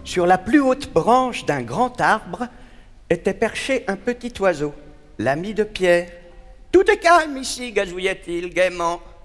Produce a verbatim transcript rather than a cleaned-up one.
Sur la plus haute branche d'un grand arbre était perché un petit oiseau, l'ami de Pierre. « Tout est calme ici, gazouillait-il gaiement.